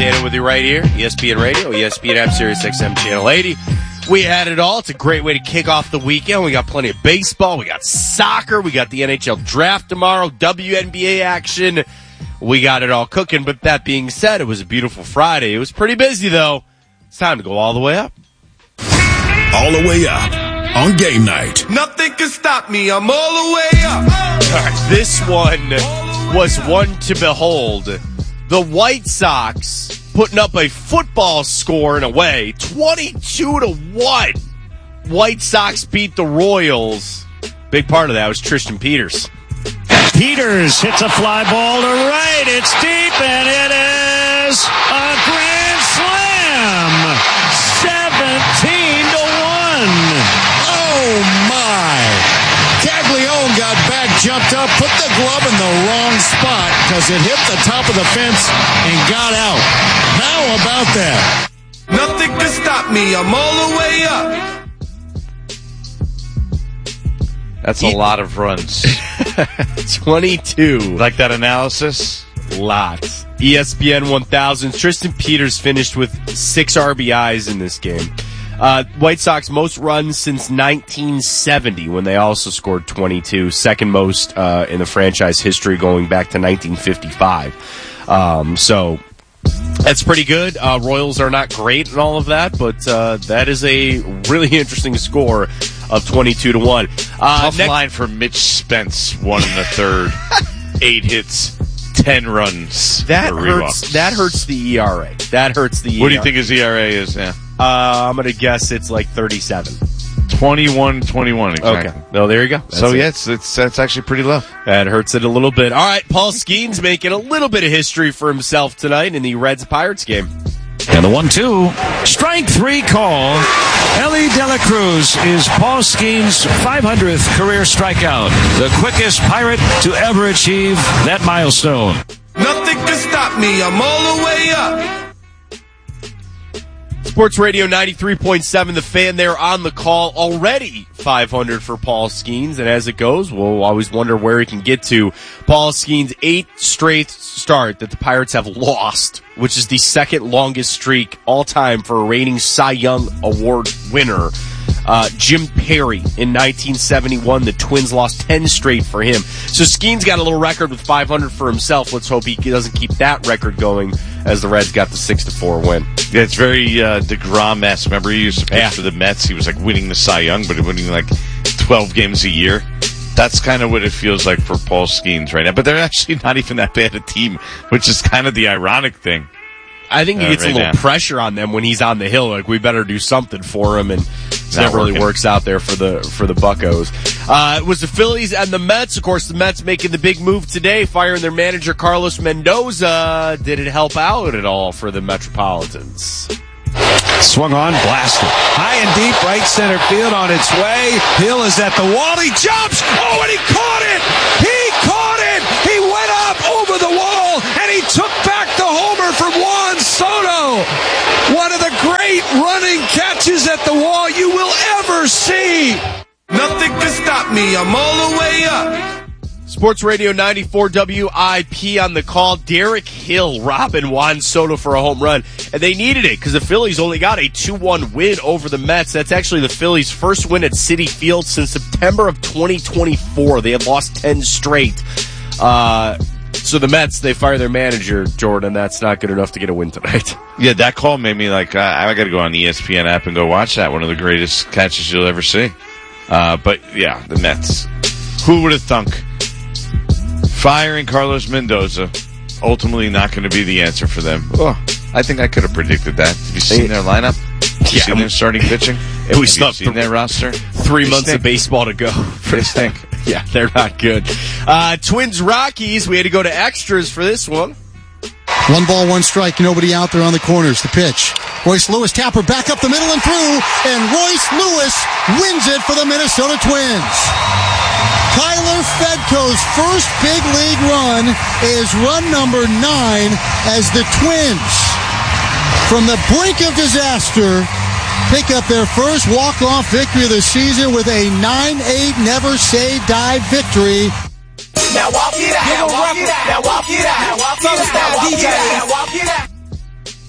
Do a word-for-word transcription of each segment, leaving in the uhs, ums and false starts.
Cannon with you right here. E S P N Radio, E S P N App, Sirius X M Channel eighty. We had it all. It's a great way to kick off the weekend. We got plenty of baseball. We got soccer. We got the N H L draft tomorrow. W N B A action. We got it all cooking. But that being said, it was a beautiful Friday. It was pretty busy, though. It's time to go all the way up. All the way up on game night. Nothing can stop me. I'm all the way up. All right, this one was one to behold. The White Sox putting up a football score in a way, twenty-two to one. White Sox beat the Royals. Big part of that was Tristan Peters. Peters hits a fly ball to right. It's deep, and it is a grand slam. seventeen to one. Oh, my. Caglione got back, jumped up, put the glove in the wrong spot because it hit the top of the fence and got out. How about that? Nothing can stop me. I'm all the way up. That's a lot of runs. twenty-two. Like that analysis? Lots. E S P N one thousand. Tristan Peters finished with six R B Is in this game. Uh, White Sox most runs since nineteen seventy when they also scored twenty-two. Second most uh, in the franchise history going back to nineteen fifty-five. Um, so that's pretty good. Uh, Royals are not great and all of that, but uh, that is a really interesting score of twenty-two to one. Uh, Tough next- line for Mitch Spence, one in the third, eight hits, ten runs. That for hurts. Reebok. That hurts the E R A. That hurts the E R A. What do you think his E R A is now? Uh, I'm going to guess it's like thirty-seven. twenty-one twenty-one, exactly. Okay. No, there you go. That's so, it. yeah, it's, it's, that's actually pretty low. That hurts it a little bit. All right, Paul Skeens making a little bit of history for himself tonight in the Reds-Pirates game. And the one two. Strike three call. Ellie De La Cruz is Paul Skeens' five hundredth career strikeout. The quickest Pirate to ever achieve that milestone. Nothing can stop me. I'm all the way up. Sports Radio ninety-three point seven, The Fan there on the call. Already five hundred for Paul Skeens, and as it goes, we'll always wonder where he can get to. Paul Skeens' eighth straight start that the Pirates have lost, which is the second longest streak all time for a reigning Cy Young Award winner. Uh, Jim Perry in nineteen seventy-one, the Twins lost ten straight for him. So Skeens got a little record with five hundred for himself. Let's hope he doesn't keep that record going as the Reds got the six to four win. Yeah, it's very uh, DeGrom-esque. Remember, he used to pitch Yeah. for the Mets. He was like winning the Cy Young, but winning like twelve games a year. That's kind of what it feels like for Paul Skeens right now. But they're actually not even that bad a team, which is kind of the ironic thing. I think he Uh, gets right a little now. pressure on them when he's on the hill. Like, we better do something for him, and it not never really working. works out there for the for the Buccos. Uh, it was the Phillies and the Mets. Of course, the Mets making the big move today, firing their manager Carlos Mendoza. Did it help out at all for the Metropolitans? Swung on, blasted. High and deep, right center field on its way. Hill is at the wall. He jumps. Oh, and he caught it. He caught it. He went up over the wall, and he took back the homer from Juan Soto. One of the great running catches at the wall you will ever see. Nothing can stop me. I'm all the way up. Sports Radio ninety-four W I P on the call. Derek Hill robbing Juan Soto for a home run. And they needed it because the Phillies only got a two one win over the Mets. That's actually the Phillies' first win at Citi Field since September of twenty twenty-four. They had lost ten straight. Uh, so the Mets, they fire their manager, Jordan. That's not good enough to get a win tonight. Yeah, that call made me like, uh, I got to go on the E S P N app and go watch that. One of the greatest catches you'll ever see. Uh, but, yeah, the Mets. Who would have thunk? Firing Carlos Mendoza, ultimately not going to be the answer for them. Oh, I think I could have predicted that. Have you seen their lineup? Have you Yeah. seen their starting pitching? And we Have still you have seen th- their roster? Three They months stink. of baseball to go. They stink. Yeah, they're not good. Uh, Twins Rockies, we had to go to extras for this one. One ball, one strike, nobody out there on the corners. The pitch. Royce Lewis, tapper back up the middle and through, and Royce Lewis wins it for the Minnesota Twins. Tyler Fedko's first big league run is run number nine as the Twins, from the brink of disaster, pick up their first walk-off victory of the season with a nine eight never-say-die victory. Now walk it out. Now walk it out. Now walk it out. Now walk it out. Now walk it out. Now walk it out.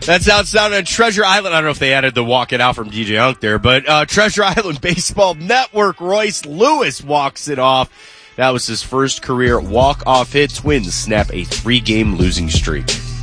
That's out sound on Treasure Island. I don't know if they added the walk it out from D J Unk there, but uh, Treasure Island Baseball Network, Royce Lewis walks it off. That was his first career walk-off hit. Twins snap a three-game losing streak.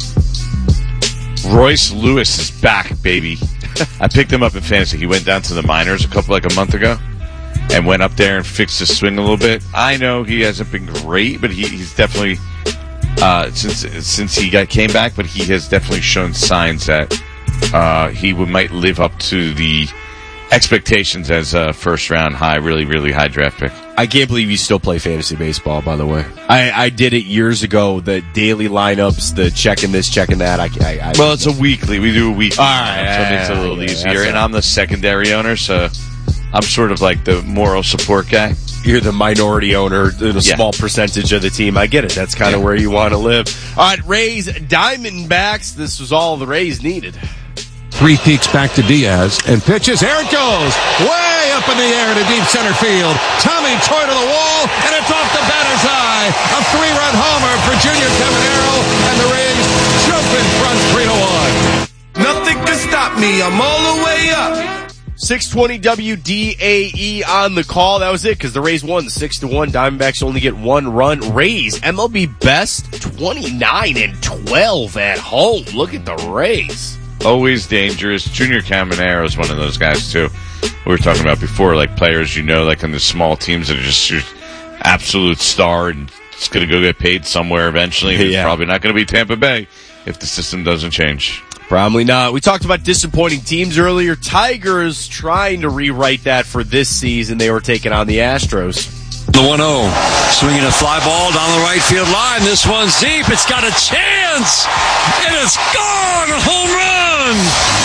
Royce Lewis is back, baby. I picked him up in fantasy. He went down to the minors a couple, like a month ago, and went up there and fixed his swing a little bit. I know he hasn't been great, but he, he's definitely... Uh, since since he got came back, but he has definitely shown signs that uh, he would, might live up to the expectations as a first round high, really, really high draft pick. I can't believe you still play fantasy baseball, by the way. I, I did it years ago, the daily lineups, the checking this, checking that. I, I, I Well, it's a weekly. We do a weekly. All right, lineup, so it makes it a little yeah, easier. And a- I'm the secondary owner, so I'm sort of like the moral support guy. You're the minority owner, in a Yeah. small percentage of the team. I get it. That's kind of Yeah. where you want to live. All right, Rays, Diamondbacks. This was all the Rays needed. Three peaks back to Diaz and pitches. Here it goes. Way up in the air to deep center field. Tommy Troy to the wall, and it's off the batter's eye. A three-run homer for Junior Caminero, and the Rays jump in front three to one. Nothing can stop me. I'm all the way up. six twenty W D A E on the call. That was it because the Rays won six to one. Diamondbacks only get one run. Rays, M L B best, twenty-nine and twelve at home. Look at the Rays. Always dangerous. Junior Caminero is one of those guys, too. We were talking about before, like players, you know, like in the small teams that are just your absolute star and it's going to go get paid somewhere eventually. And Yeah. It's probably not going to be Tampa Bay if the system doesn't change. Probably not. We talked about disappointing teams earlier. Tigers trying to rewrite that for this season. They were taking on the Astros. The one oh. Swinging a fly ball down the right field line. This one's deep. It's got a chance. And it's gone. A home run.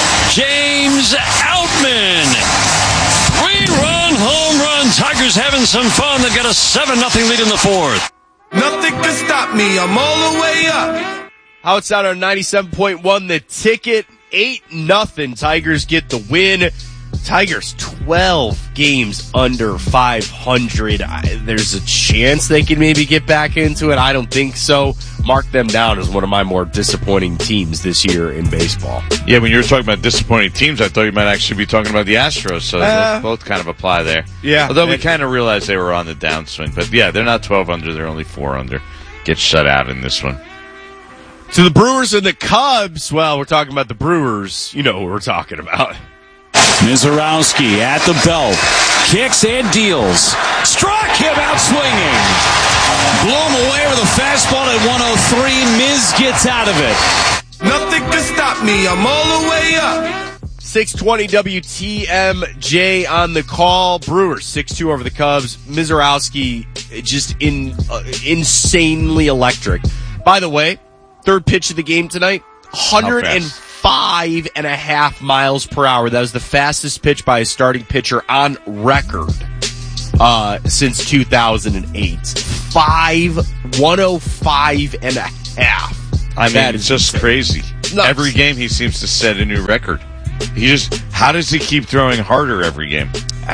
James Outman. Three-run home run. Tigers having some fun. They've got a seven nothing lead in the fourth. Nothing can stop me. I'm all the way up. Outside on ninety-seven point one, the ticket, eight nothing. Tigers get the win. Tigers twelve games under five hundred. I, there's a chance they can maybe get back into it. I don't think so. Mark them down as one of my more disappointing teams this year in baseball. Yeah, when you were talking about disappointing teams, I thought you might actually be talking about the Astros, so Uh, both, both kind of apply there. Yeah. Although we It- kind of realized they were on the downswing. But yeah, they're not twelve under, they're only four under. Get shut out in this one. To the Brewers and the Cubs, well, we're talking about the Brewers. You know what we're talking about. Mizorowski at the belt. Kicks and deals. Struck him out swinging. Blew him away with a fastball at one oh three. Miz gets out of it. Nothing can stop me. I'm all the way up. six twenty W T M J on the call. Brewers six two over the Cubs. Mizorowski just in uh, insanely electric. By the way, third pitch of the game tonight, one hundred five and a half miles per hour. That was the fastest pitch by a starting pitcher on record uh, since two thousand eight. Five, one oh five and a half. I mean, That it's is just insane. crazy. Nuts. Every game he seems to set a new record. He just, how does he keep throwing harder every game?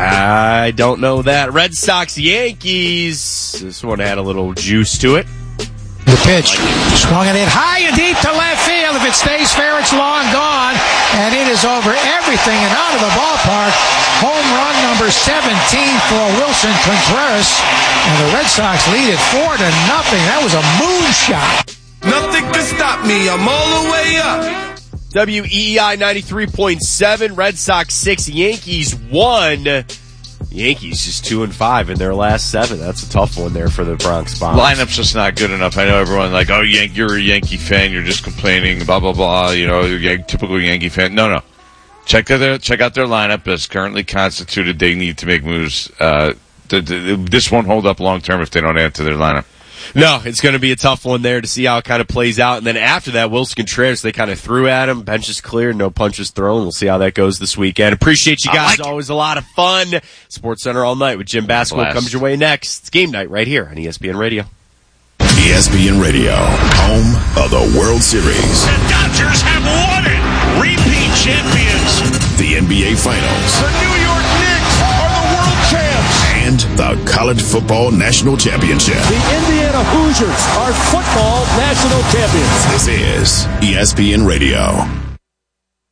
I don't know that. Red Sox, Yankees. This one had a little juice to it. The pitch. Swung it in high and deep to left field. If it stays fair, it's long gone. And it is over everything and out of the ballpark. Home run number seventeen for Wilson Contreras. And the Red Sox lead it four to nothing. That was a moonshot. Nothing can stop me. I'm all the way up. W E E I ninety-three point seven. Red Sox six. Yankees one. Yankees just two and five in their last seven. That's a tough one there for the Bronx Bombers. Lineup's just not good enough. I know everyone like, oh, Yan- you're a Yankee fan. You're just complaining, blah, blah, blah. You know, you're a typical Yankee fan. No, no. Check out their, check out their lineup as currently constituted. They need to make moves. Uh, the, the, this won't hold up long term if they don't add to their lineup. No, it's going to be a tough one there to see how it kind of plays out. And then after that, Wilson Contreras, they kind of threw at him. Bench is clear, no punches thrown. We'll see how that goes this weekend. Appreciate you guys. like Always a lot of fun. Sports Center all night with Jim Basketball Blast. comes your way next. It's game night right here on E S P N Radio. E S P N Radio, home of the World Series, The Dodgers have won it. Repeat champions. the N B A Finals, The New York Knicks are the world champs. and the College Football National Championship. The Indiana Hoosiers are football national champions. This is E S P N Radio.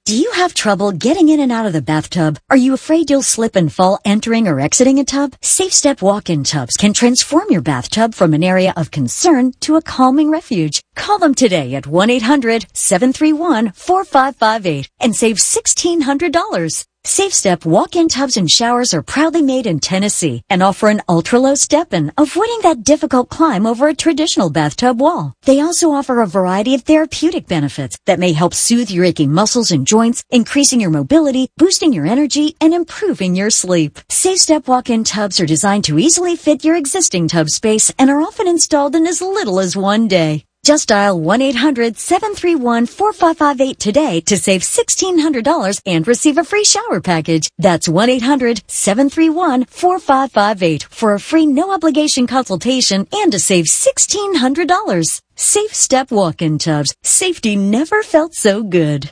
Do you have trouble getting in and out of the bathtub? Are you afraid you'll slip and fall entering or exiting a tub? Safe Step walk-in tubs can transform your bathtub from an area of concern to a calming refuge. Call them today at one eight hundred seven three one four five five eight and save sixteen hundred dollars. Safe Step walk-in tubs and showers are proudly made in Tennessee and offer an ultra-low step-in, avoiding that difficult climb over a traditional bathtub wall. They also offer a variety of therapeutic benefits that may help soothe your aching muscles and joints, increasing your mobility, boosting your energy, and improving your sleep. Safe Step walk-in tubs are designed to easily fit your existing tub space and are often installed in as little as one day. Just dial one eight hundred seven three one four five five eight today to save sixteen hundred dollars and receive a free shower package. That's one eight hundred seven three one four five five eight for a free no-obligation consultation and to save sixteen hundred dollars. Safe Step walk-in tubs. Safety never felt so good.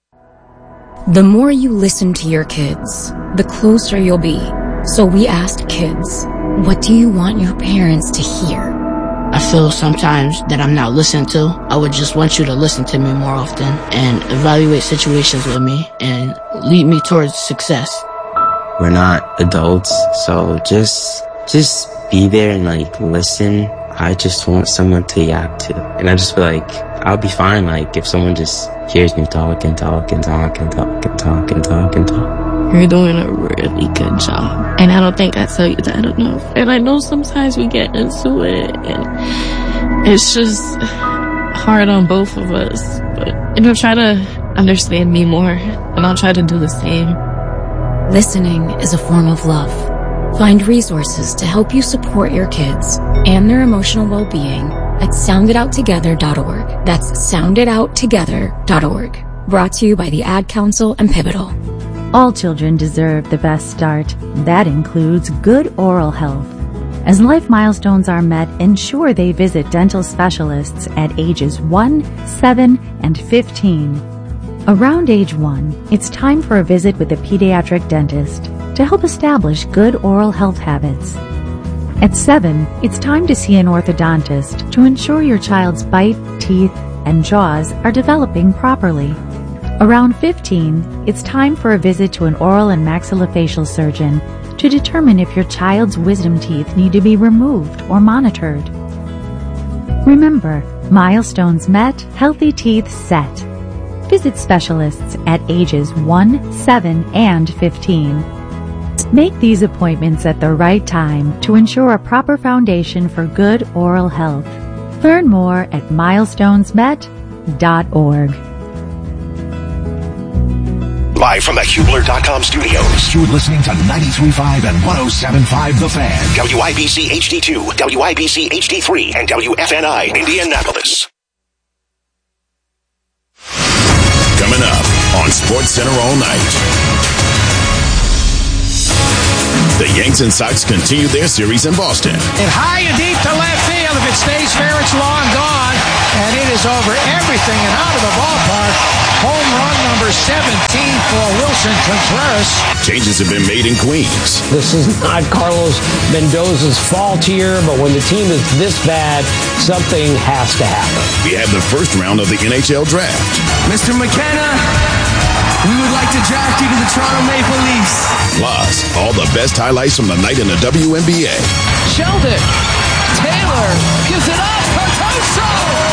The more you listen to your kids, the closer you'll be. So we asked kids, what do you want your parents to hear? I feel sometimes that I'm not listened to. I would just want you to listen to me more often and evaluate situations with me and lead me towards success. We're not adults, so just just be there and like listen. I just want someone to yap to. And I just feel like I'll be fine like if someone just hears me talk and talk and talk and talk and talk and talk and talk. You're doing a really good job. And I don't think I tell you that enough. And I know sometimes we get into it and it's just hard on both of us. But, you know, try to understand me more and I'll try to do the same. Listening is a form of love. Find resources to help you support your kids and their emotional well-being at sound it out together dot org. That's sound it out together dot org. Brought to you by the Ad Council and Pivotal. All children deserve the best start. That includes good oral health. As life milestones are met, ensure they visit dental specialists at ages one, seven, and fifteen. Around age one, it's time for a visit with a pediatric dentist to help establish good oral health habits. At seven, it's time to see an orthodontist to ensure your child's bite, teeth, and jaws are developing properly. Around fifteen, it's time for a visit to an oral and maxillofacial surgeon to determine if your child's wisdom teeth need to be removed or monitored. Remember, milestones met, healthy teeth set. Visit specialists at ages one, seven, and fifteen. Make these appointments at the right time to ensure a proper foundation for good oral health. Learn more at milestones met dot org. Live from the Hubler dot com studios, you're listening to ninety-three point five and one oh seven point five The Fan. W I B C H D two, W I B C H D three, and W F N I Indianapolis. Coming up on SportsCenter all night. The Yanks and Sox continue their series in Boston. And high and deep to left field. If it stays fair, it's long gone. And it is over everything and out of the ballpark. Home run number seventeen for Wilson Contreras. Changes have been made in Queens. This is not Carlos Mendoza's fault here, but when the team is this bad, something has to happen. We have the first round of the N H L draft. Mister McKenna, we would like to draft you to the Toronto Maple Leafs. Plus, all the best highlights from the night in the W N B A. Sheldon, Taylor, gives it up, Cardoso!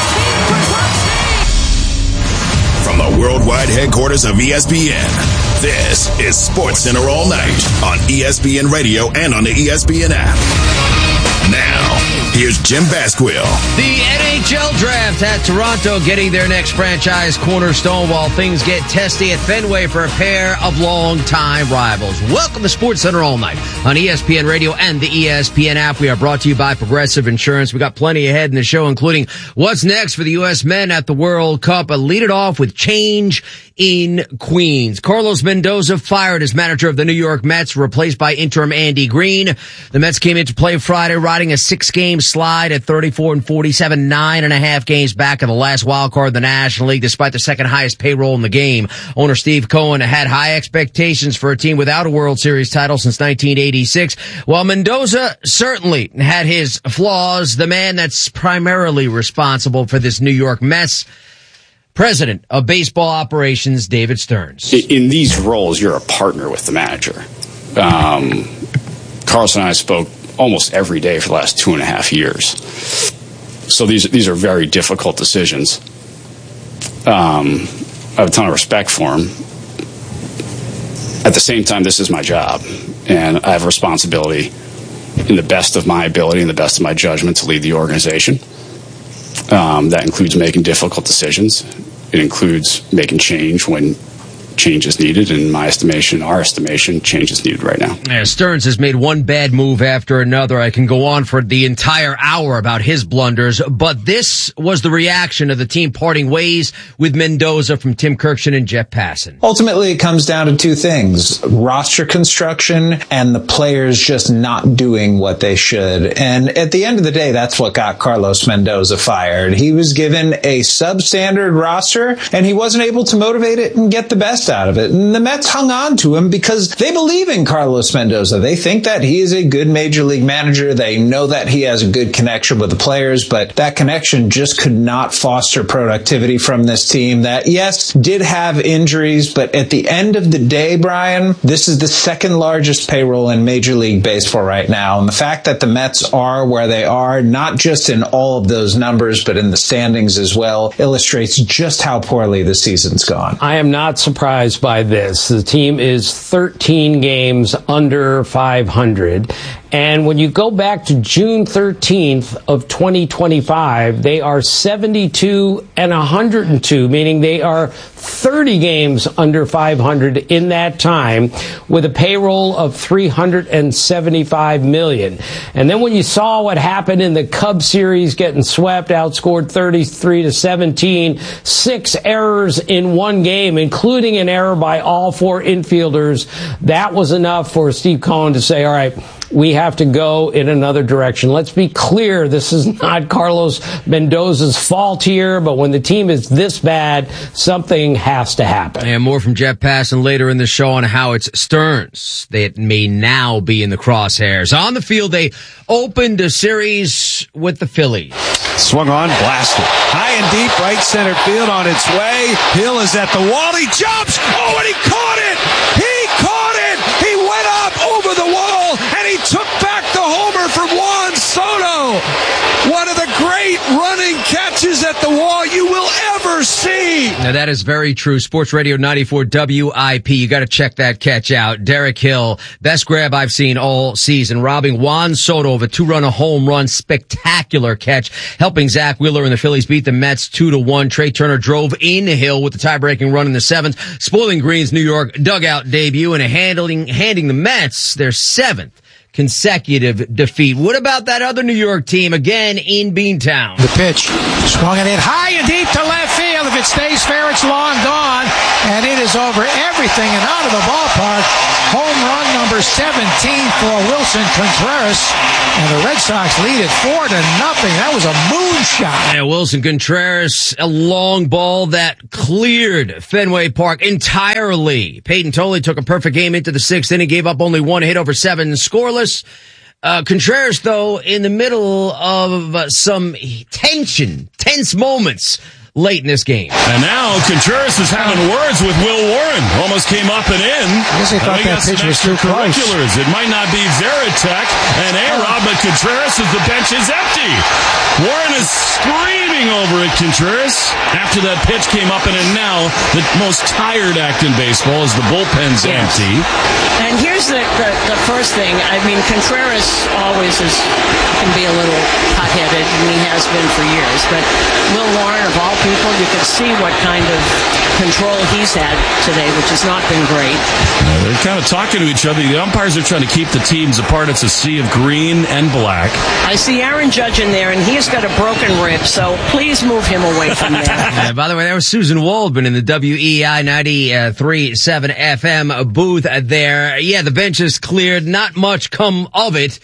From the worldwide headquarters of E S P N, this is SportsCenter all night on E S P N Radio and on the E S P N app. Now, here's Jim Basquill. The N H L draft at Toronto getting their next franchise cornerstone while things get testy at Fenway for a pair of longtime rivals. Welcome to SportsCenter all night on E S P N Radio and the E S P N app. We are brought to you by Progressive Insurance. We got plenty ahead in the show, including what's next for the U S men at the World Cup. But lead it off with change in Queens. Carlos Mendoza fired as manager of the New York Mets, replaced by interim Andy Green. The Mets came into play Friday, riding a six-game slide at thirty-four and forty-seven, nine and a half games back of the last wild card in the National League, despite the second highest payroll in the game. Owner Steve Cohen had high expectations for a team without a World Series title since nineteen eighty-six. While Mendoza certainly had his flaws, the man that's primarily responsible for this New York mess President of Baseball Operations, David Stearns. In these roles, you're a partner with the manager. Um, Carlos and I spoke almost every day for the last two and a half years. So these these are very difficult decisions. Um, I have a ton of respect for him. At the same time, this is my job, and I have a responsibility in the best of my ability and the best of my judgment to lead the organization. Um, that includes making difficult decisions. It includes making change when change is needed. In my estimation, our estimation, change is needed right now. Yeah, Stearns has made one bad move after another. I can go on for the entire hour about his blunders, but this was the reaction of the team parting ways with Mendoza from Tim Kirkshin and Jeff Passan. Ultimately, it comes down to two things: roster construction and the players just not doing what they should. And at the end of the day, that's what got Carlos Mendoza fired. He was given a substandard roster, and he wasn't able to motivate it and get the best out of it. And the Mets hung on to him because they believe in Carlos Mendoza. They think that he is a good major league manager. They know that he has a good connection with the players, but that connection just could not foster productivity from this team that, yes, did have injuries, but at the end of the day, Brian, this is the second largest payroll in Major League Baseball right now. And the fact that the Mets are where they are, not just in all of those numbers, but in the standings as well, illustrates just how poorly the season's gone. I am not surprised by this. The team is thirteen games under five hundred. And when you go back to June thirteenth of twenty twenty-five, they are seventy-two and one hundred two, meaning they are thirty games under five hundred in that time with a payroll of three hundred seventy-five million dollars. And then when you saw what happened in the Cubs series, getting swept, outscored thirty-three to seventeen, six errors in one game, including an error by all four infielders, that was enough for Steve Cohen to say, all right, we have to go in another direction. Let's be clear, this is not Carlos Mendoza's fault here, but when the team is this bad, something has to happen. And more from Jeff Passan later in the show on how it's Stearns that may now be in the crosshairs. On the field, they opened a series with the Phillies. Swung on, blasted. High and deep, right center field on its way. Hill is at the wall. He jumps. Oh, and he caught it. He caught it. He went up over the wall, and he took back the homer from Juan Soto. One of the great running catches at the wall you will ever see. Now, that is very true. Sports Radio ninety-four W I P. You got to check that catch out. Derek Hill, best grab I've seen all season, robbing Juan Soto of a two-run home run. Spectacular catch, helping Zach Wheeler and the Phillies beat the Mets two to one. Trey Turner drove in Hill with the tie-breaking run in the seventh, spoiling Green's New York dugout debut and handling handing the Mets their seventh consecutive defeat. What about that other New York team again in Beantown? The pitch swung and hit high and deep to left field. If it stays fair, it's long gone, and it is over everything and out of the ballpark. Home run number seventeen for Wilson Contreras, and the Red Sox lead it four to nothing. That was a moonshot. Yeah, Wilson Contreras, a long ball that cleared Fenway Park entirely. Peyton Tolley took a perfect game into the sixth inning, gave up only one hit over seven scoreless. Uh, Contreras, though, in the middle of uh, some tension, tense moments late in this game. And now Contreras is having words with Will Warren. Almost came up and in. I guess they thought that pitch was too close. It might not be Veritek and A-Rod, but Contreras as the bench is empty. Warren is screaming over at Contreras after that pitch came up and in. Now the most tired act in baseball is the bullpen's yes. empty. And here's the, the, the first thing. I mean, Contreras always is can be a little hot-headed, and he has been for years. But Will Warren, of all people, you can see what kind of control he's had today, which has not been great. Uh, they're kind of talking to each other. The umpires are trying to keep the teams apart. It's a sea of green and black. I see Aaron Judge in there, and he's got a broken rib, so please move him away from there. Yeah, by the way, that was Susan Waldman in the W E I ninety-three point seven F M booth there. Yeah, the bench is cleared. Not much come of it.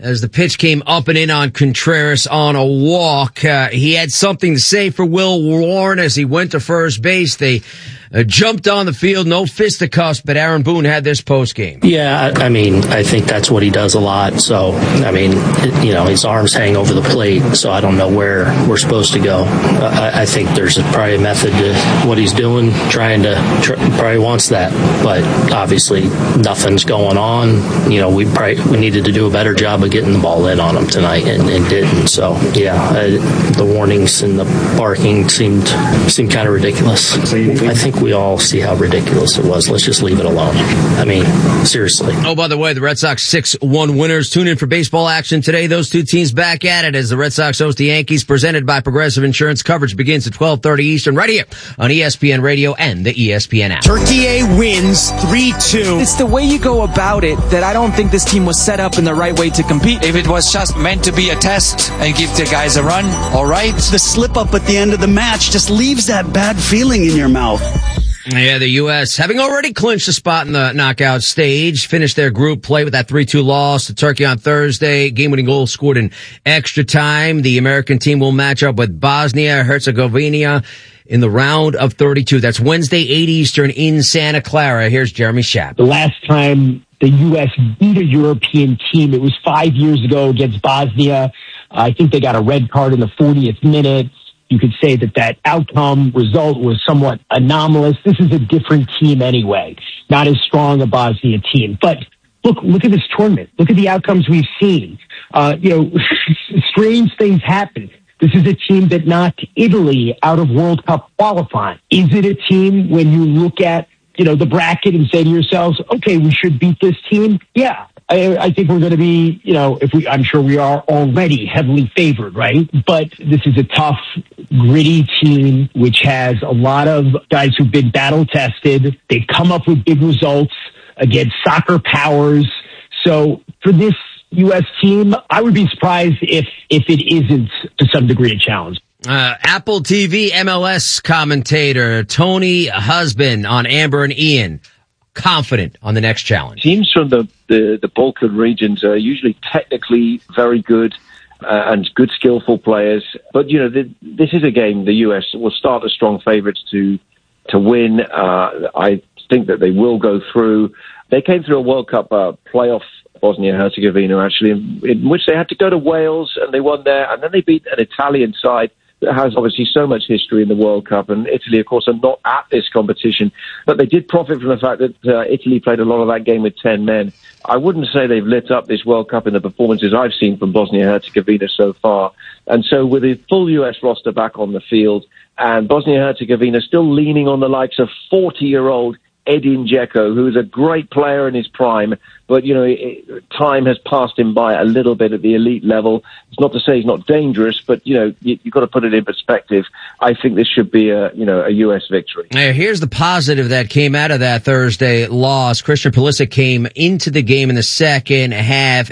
as the pitch came up and in on Contreras on a walk. Uh, he had something to say for Will Warren as he went to first base. They uh, jumped on the field, no fisticuffs, but Aaron Boone had this postgame. Yeah, I, I mean, I think that's what he does a lot. So, I mean, it, you know, his arms hang over the plate, so I don't know where we're supposed to go. I, I think there's a, probably a method to what he's doing, trying to, tr- probably wants that, but obviously nothing's going on. You know, we probably, we needed to do a better job of getting the ball in on him tonight and, and didn't. So, yeah, I, the warnings and the barking seemed, seemed kind of ridiculous. I think we all see how ridiculous it was. Let's just leave it alone. I mean, seriously. Oh, by the way, the Red Sox six one winners. Tune in for baseball action today. Those two teams back at it as the Red Sox host the Yankees, presented by Progressive Insurance. Coverage begins at twelve thirty Eastern right here on E S P N Radio and the E S P N app. Turkey A wins three two. It's the way you go about it that I don't think this team was set up in the right way to compete. If it was just meant to be a test and give the guys a run, all right. The slip up at the end of the match just leaves that bad feeling in your mouth. Yeah, the U S, having already clinched a spot in the knockout stage, finished their group play with that three two loss to Turkey on Thursday. Game-winning goal scored in extra time. The American team will match up with Bosnia-Herzegovina in the round of thirty-two. That's Wednesday, eight Eastern in Santa Clara. Here's Jeremy Schaap. The last time the U S beat a European team, it was five years ago against Bosnia. I think they got a red card in the fortieth minute. You could say that that outcome result was somewhat anomalous. This is a different team anyway, not as strong a Bosnia team. But look, look at this tournament. Look at the outcomes we've seen. Uh, you know, strange things happen. This is a team that knocked Italy out of World Cup qualifying. Is it a team when you look at, you know, the bracket and say to yourselves, okay, we should beat this team? Yeah. I, I think we're going to be, you know, if we, I'm sure we are already heavily favored, right? But this is a tough, gritty team, which has a lot of guys who've been battle tested. They've come up with big results against soccer powers. So for this U S team, I would be surprised if, if it isn't to some degree a challenge. Uh, Apple T V M L S commentator Tony Husband on Amber and Ian. Confident on the next challenge. Teams from the, the, the Balkan regions are usually technically very good uh, and good, skillful players. But, you know, the, this is a game the U S will start as strong favourites to to win. Uh, I think that they will go through. They came through a World Cup uh, playoff, Bosnia-Herzegovina, actually, in, in which they had to go to Wales, and they won there. And then they beat an Italian side that has obviously so much history in the World Cup, and Italy, of course, are not at this competition. But they did profit from the fact that uh, Italy played a lot of that game with ten men. I wouldn't say they've lit up this World Cup in the performances I've seen from Bosnia-Herzegovina so far. And so with the full U S roster back on the field, and Bosnia-Herzegovina still leaning on the likes of forty-year-old Edin Dzeko, who is a great player in his prime, but, you know, it, time has passed him by a little bit at the elite level. It's not to say he's not dangerous, but, you know, you, you've got to put it in perspective. I think this should be a, you know, a U S victory. Now, here's the positive that came out of that Thursday loss. Christian Pulisic came into the game in the second half.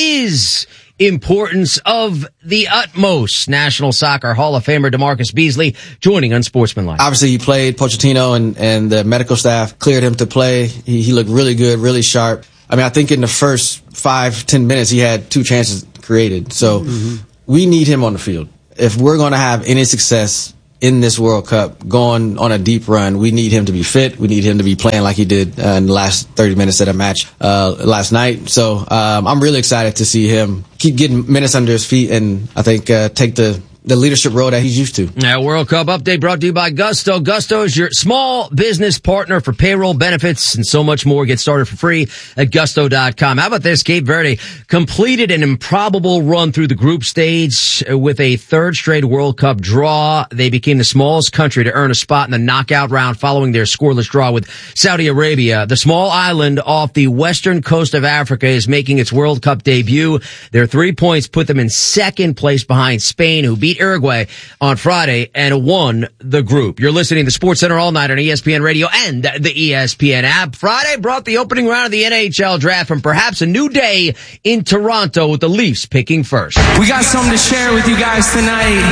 His importance of the utmost. National Soccer Hall of Famer DeMarcus Beasley joining Unsportsmanlike. Obviously, he played. Pochettino and, and the medical staff cleared him to play. He, he looked really good, really sharp. I mean, I think in the first five, ten minutes, he had two chances created. So mm-hmm. we need him on the field. If we're going to have any success in this World Cup, going on a deep run, we need him to be fit. We need him to be playing like he did uh, in the last thirty minutes of the match uh, last night. So um, I'm really excited to see him keep getting minutes under his feet and I think uh, take the the leadership role that he's used to. Now, World Cup update brought to you by Gusto. Gusto is your small business partner for payroll, benefits, and so much more. Get started for free at gusto dot com. How about this? Cape Verde completed an improbable run through the group stage with a third straight World Cup draw. They became the smallest country to earn a spot in the knockout round following their scoreless draw with Saudi Arabia. The small island off the western coast of Africa is making its World Cup debut. Their three points put them in second place behind Spain, who beat Uruguay on Friday and won the group. You're listening to Sports Center all night on E S P N Radio and the E S P N app. Friday brought the opening round of the N H L draft and perhaps a new day in Toronto with the Leafs picking first. We got something to share with you guys tonight.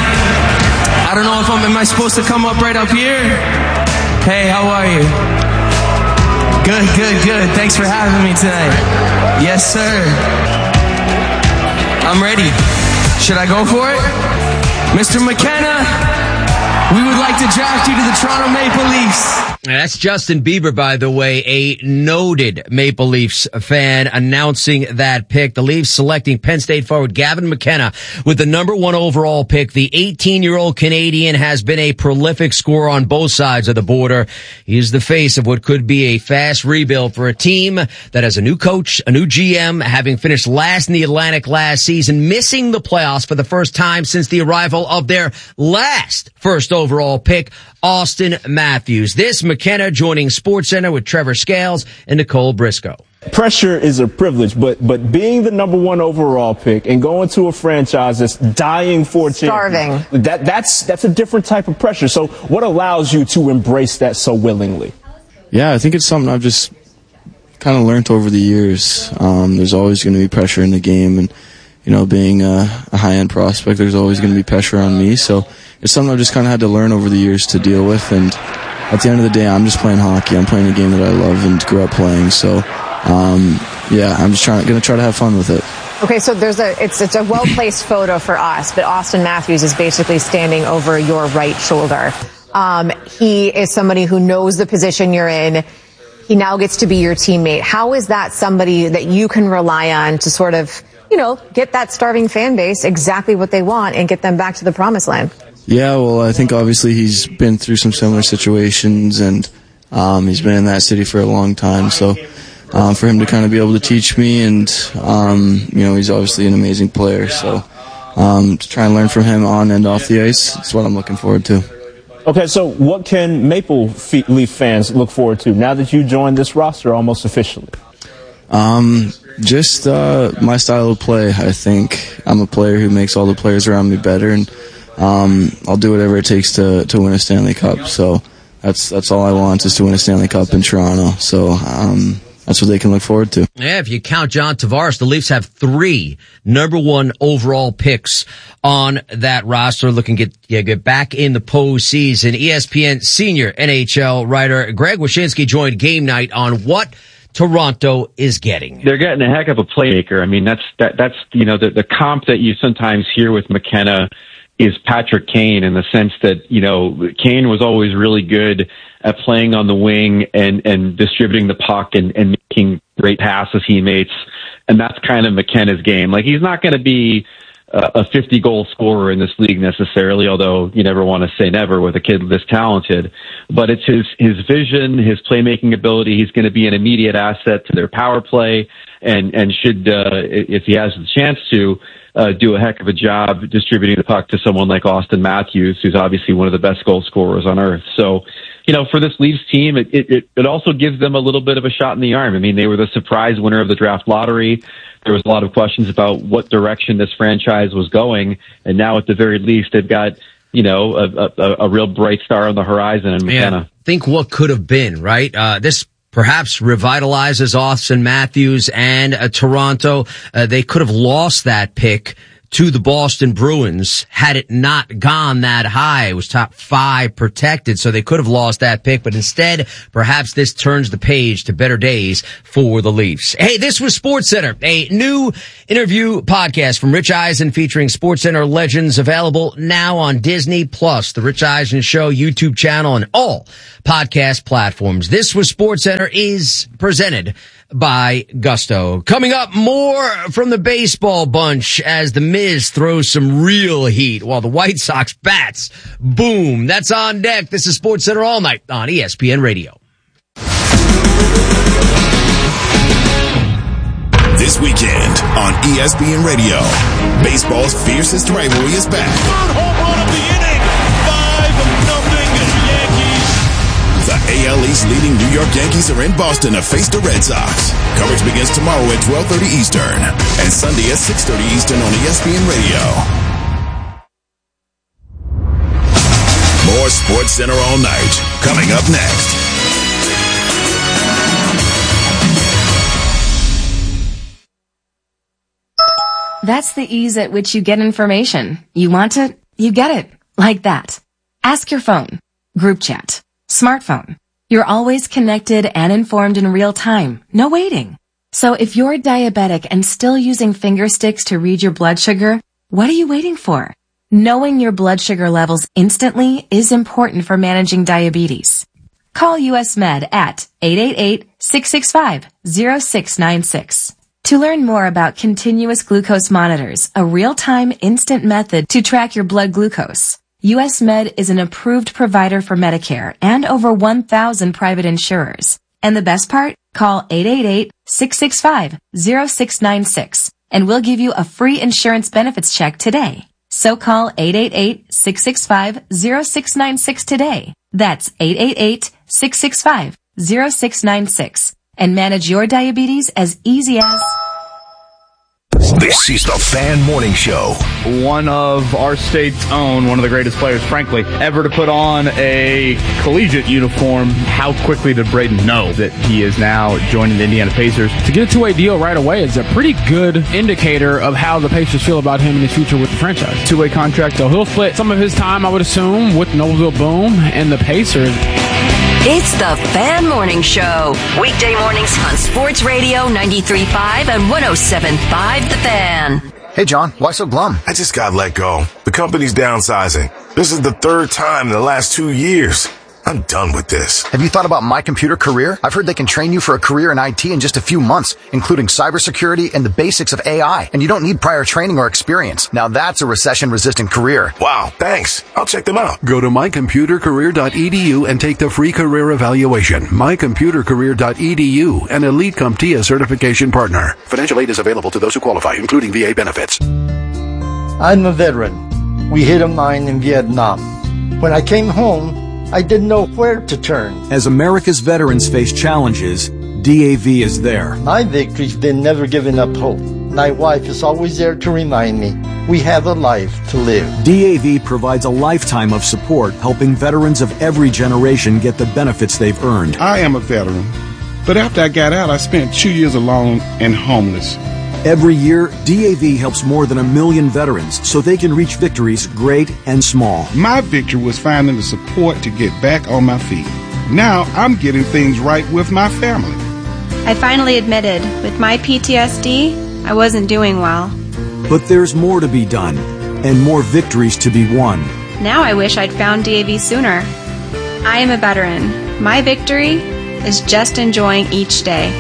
I don't know if I'm, am I supposed to come up right up here? Hey, how are you? Good, good, good. Thanks for having me tonight. Yes, sir. I'm ready. Should I go for it? Mister McKenna, we would like to draft you to the Toronto Maple Leafs. That's Justin Bieber, by the way, a noted Maple Leafs fan, announcing that pick. The Leafs selecting Penn State forward Gavin McKenna with the number one overall pick. The eighteen-year-old Canadian has been a prolific scorer on both sides of the border. He is the face of what could be a fast rebuild for a team that has a new coach, a new G M, having finished last in the Atlantic last season, missing the playoffs for the first time since the arrival of their last first overall pick, Austin Matthews. This McKenna joining SportsCenter with Trevor Scales and Nicole Briscoe. Pressure is a privilege, but but being the number one overall pick and going to a franchise that's dying for a starving, that that's that's a different type of pressure. So what allows you to embrace that so willingly? Yeah, I think it's something I've just kind of learned over the years. Um, there's always going to be pressure in the game, and you know, being a, a high-end prospect, there's always going to be pressure on me. So it's something I've just kind of had to learn over the years to deal with. And at the end of the day, I'm just playing hockey. I'm playing a game that I love and grew up playing. So, um, yeah, I'm just trying, going to try to have fun with it. Okay, so there's a it's it's a well-placed photo for us, but Austin Matthews is basically standing over your right shoulder. Um, he is somebody who knows the position you're in. He now gets to be your teammate. How is that somebody that you can rely on to sort of, you know, get that starving fan base exactly what they want and get them back to the promised land? Yeah, well, I think obviously he's been through some similar situations, and um, he's been in that city for a long time. So um, for him to kind of be able to teach me, and um, you know, he's obviously an amazing player. So um, to try and learn from him on and off the ice, that's what I'm looking forward to. Okay, so what can Maple Leaf fans look forward to now that you joined this roster almost officially? Um, just uh, my style of play. I think I'm a player who makes all the players around me better, and um, I'll do whatever it takes to, to win a Stanley Cup. So that's that's all I want, is to win a Stanley Cup in Toronto. So um, that's what they can look forward to. Yeah, if you count John Tavares, the Leafs have three number one overall picks on that roster, looking to get, yeah, get back in the postseason. E S P N senior N H L writer Greg Wyshynski joined Game Night on what Toronto is getting. They're getting a heck of a playmaker. I mean, that's that that's you know the the comp that you sometimes hear with McKenna is Patrick Kane, in the sense that, you know, Kane was always really good at playing on the wing and and distributing the puck and, and making great passes he makes, and that's kind of McKenna's game. Like, he's not going to be a fifty goal scorer in this league necessarily, although you never want to say never with a kid this talented. But it's his his vision, his playmaking ability. He's going to be an immediate asset to their power play, and and should uh, if he has the chance to uh, do a heck of a job distributing the puck to someone like Austin Matthews, who's obviously one of the best goal scorers on earth. So, you know, for this Leafs team, it it it also gives them a little bit of a shot in the arm. I mean, they were the surprise winner of the draft lottery. There was a lot of questions about what direction this franchise was going, and now at the very least, they've got, you know, a, a, a real bright star on the horizon in McKenna. Yeah, think what could have been, right? Uh, this perhaps revitalizes Austin Matthews and uh, Toronto. Uh, they could have lost that pick to the Boston Bruins had it not gone that high. It was top five protected, so they could have lost that pick, but instead, perhaps this turns the page to better days for the Leafs. Hey, this was SportsCenter, a new interview podcast from Rich Eisen featuring SportsCenter legends, available now on Disney Plus, the Rich Eisen Show YouTube channel, and all podcast platforms. This was SportsCenter is presented by Gusto. Coming up, more from the baseball bunch as the Miz throws some real heat while the White Sox bats boom. That's on deck. This is SportsCenter all night on E S P N Radio. This weekend on E S P N Radio, baseball's fiercest rivalry is back. Third home run of the inning. five nothing Yankees. The A L East leading New York Yankees are in Boston to face the Red Sox. Coverage begins tomorrow at twelve thirty Eastern and Sunday at six thirty Eastern on E S P N Radio. More SportsCenter all night. Coming up next. That's the ease at which you get information. You want it, you get it. Like that. Ask your phone. Group chat. Smartphone. You're always connected and informed in real time. No waiting. So if you're diabetic and still using finger sticks to read your blood sugar, what are you waiting for? Knowing your blood sugar levels instantly is important for managing diabetes. Call U S Med at eight eight eight, six six five, zero six nine six. To learn more about continuous glucose monitors, a real-time instant method to track your blood glucose, U S Med is an approved provider for Medicare and over one thousand private insurers. And the best part? Call eight eight eight, six six five, zero six nine six and we'll give you a free insurance benefits check today. So call eight eight eight, six six five, zero six nine six today. That's eight eight eight, six six five, zero six nine six and manage your diabetes as easy as... This is the Fan Morning Show. One of our state's own, one of the greatest players, frankly, ever to put on a collegiate uniform. How quickly did Braden know that he is now joining the Indiana Pacers? To get a two-way deal right away is a pretty good indicator of how the Pacers feel about him in his future with the franchise. Two-way contract, so he'll split some of his time, I would assume, with Noblesville Boom and the Pacers. It's the Fan Morning Show. Weekday mornings on Sports Radio ninety-three point five and one oh seven point five The Fan. Hey, John, why so glum? I just got let go. The company's downsizing. This is the third time in the last two years. I'm done with this. Have you thought about My Computer Career? I've heard they can train you for a career in I T in just a few months, including cybersecurity and the basics of A I. And you don't need prior training or experience. Now that's a recession-resistant career. Wow, thanks. I'll check them out. Go to my computer career dot e d u and take the free career evaluation. my computer career dot e d u, an Elite CompTIA certification partner. Financial aid is available to those who qualify, including V A benefits. I'm a veteran. We hit a mine in Vietnam. When I came home, I didn't know where to turn. As America's veterans face challenges, D A V is there. My victory's been never giving up hope. My wife is always there to remind me we have a life to live. D A V provides a lifetime of support, helping veterans of every generation get the benefits they've earned. I am a veteran, but after I got out, I spent two years alone and homeless. Every year, D A V helps more than a million veterans so they can reach victories great and small. My victory was finding the support to get back on my feet. Now I'm getting things right with my family. I finally admitted, with my P T S D, I wasn't doing well. But there's more to be done, and more victories to be won. Now I wish I'd found D A V sooner. I am a veteran. My victory is just enjoying each day.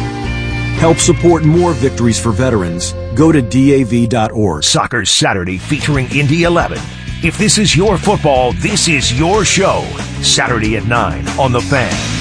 Help support more victories for veterans. Go to D A V dot org. Soccer Saturday featuring Indy eleven. If this is your football, this is your show. Saturday at nine on The Fan.